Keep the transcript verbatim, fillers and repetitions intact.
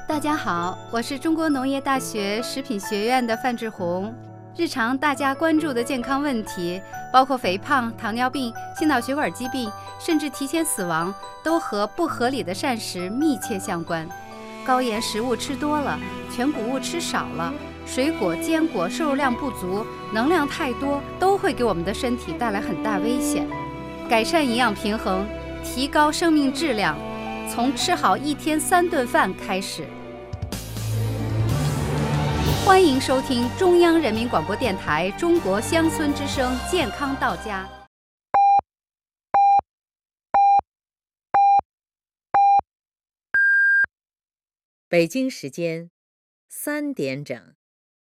大家好，我是中国农业大学食品学院的范志红。日常大家关注的健康问题，包括肥胖、糖尿病、心脑血管疾病，甚至提前死亡，都和不合理的膳食密切相关。高盐食物吃多了，全谷物吃少了，水果、坚果摄入量不足，能量太多，都会给我们的身体带来很大危险。改善营养平衡，提高生命质量，从吃好一天三顿饭开始。欢迎收听中央人民广播电台中国乡村之声健康到家。 北京时间三点整。